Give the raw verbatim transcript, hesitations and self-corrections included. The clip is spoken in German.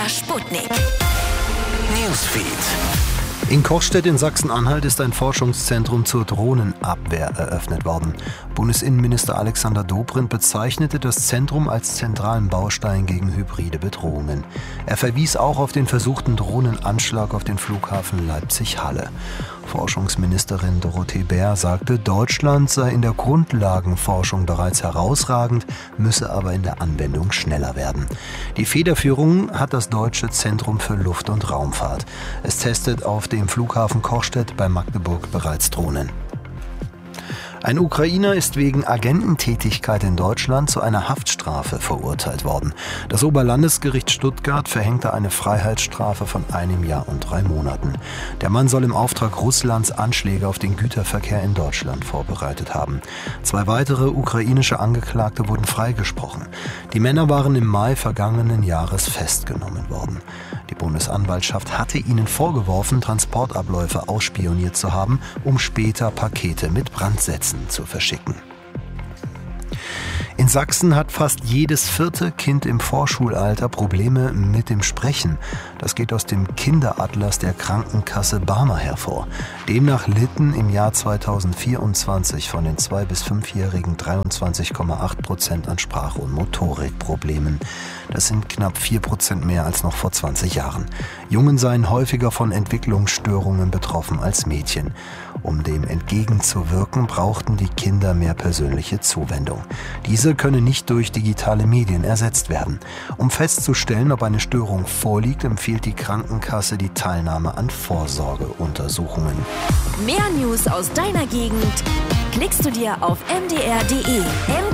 Sputnik. Newsfeed. In Kochstedt in Sachsen-Anhalt ist ein Forschungszentrum zur Drohnenabwehr eröffnet worden. Bundesinnenminister Alexander Dobrindt bezeichnete das Zentrum als zentralen Baustein gegen hybride Bedrohungen. Er verwies auch auf den versuchten Drohnenanschlag auf den Flughafen Leipzig-Halle. Forschungsministerin Dorothee Bär sagte, Deutschland sei in der Grundlagenforschung bereits herausragend, müsse aber in der Anwendung schneller werden. Die Federführung hat das Deutsche Zentrum für Luft- und Raumfahrt. Es testet auf dem Flughafen Kochstedt bei Magdeburg bereits Drohnen. Ein Ukrainer ist wegen Agententätigkeit in Deutschland zu einer Haftstrafe verurteilt worden. Das Oberlandesgericht Stuttgart verhängte eine Freiheitsstrafe von einem Jahr und drei Monaten. Der Mann soll im Auftrag Russlands Anschläge auf den Güterverkehr in Deutschland vorbereitet haben. Zwei weitere ukrainische Angeklagte wurden freigesprochen. Die Männer waren im Mai vergangenen Jahres festgenommen worden. Die Bundesanwaltschaft hatte ihnen vorgeworfen, Transportabläufe ausspioniert zu haben, um später Pakete mit Brandsätzen zu verschicken. In Sachsen hat fast jedes vierte Kind im Vorschulalter Probleme mit dem Sprechen. Das geht aus dem Kinderatlas der Krankenkasse Barmer hervor. Demnach litten im Jahr zweitausendvierundzwanzig von den zwei- bis fünfjährigen dreiundzwanzig Komma acht Prozent an Sprach- und Motorikproblemen. Das sind knapp vier Prozent mehr als noch vor zwanzig Jahren. Jungen seien häufiger von Entwicklungsstörungen betroffen als Mädchen. Um dem entgegenzuwirken, brauchten die Kinder mehr persönliche Zuwendung. Diese könne nicht durch digitale Medien ersetzt werden. Um festzustellen, ob eine Störung vorliegt, empfiehlt die Krankenkasse die Teilnahme an Vorsorgeuntersuchungen. Mehr News aus deiner Gegend klickst du dir auf m d r punkt d e.